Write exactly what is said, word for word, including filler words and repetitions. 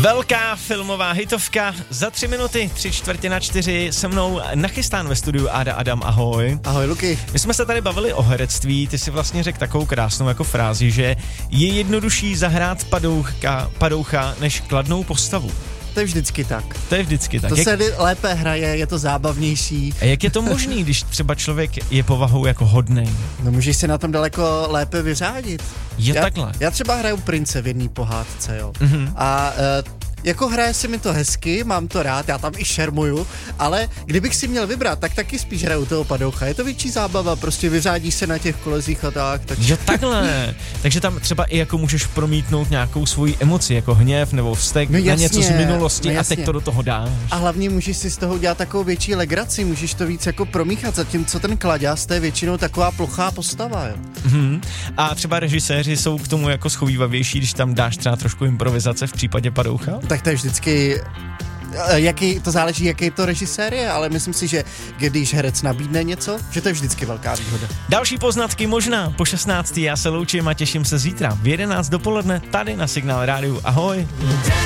Velká filmová hitovka za tři minuty, tři čtvrtě na čtyři, se mnou nachystán ve studiu Áda Adam, ahoj. Ahoj, Luky. My jsme se tady bavili o herectví, ty si vlastně řekl takovou krásnou jako frázi, že je jednodušší zahrát padoucha, padoucha než kladnou postavu. To je vždycky tak. To je vždycky tak. To jak... se lépe hraje, je to zábavnější. A jak je to možný, když třeba člověk je povahou jako hodnej? No můžeš se na tom daleko lépe vyřádit. Je já, takhle. Já třeba hraju prince v jedné pohádce, jo. Mm-hmm. A uh, jako hraje se mi to hezky, mám to rád, já tam i šermuju, ale kdybych si měl vybrat, tak taky spíš hraju toho padoucha. Je to větší zábava, prostě vyřádíš se na těch kolezích a tak. tak... Jo, takhle. Takže tam třeba i jako můžeš promítnout nějakou svoji emoci, jako hněv nebo vztek no jasně, na něco z minulosti no a teď to do toho dáš. A hlavně můžeš si z toho udělat takovou větší legraci, můžeš to víc jako promíchat, zatímco ten kladěz, to je většinou taková plochá postava, jo. Mm-hmm. A třeba režiséři jsou k tomu jako schovývavější, když tam dáš třeba trošku improvizace v případě padoucha? Tak to je vždycky, jaký, to záleží, jaký to režisér je, ale myslím si, že když herec nabídne něco, že to je vždycky velká výhoda. Další poznatky možná po šestnácté. Já se loučím a těším se zítra v jedenáct dopoledne tady na Signál rádiu. Ahoj.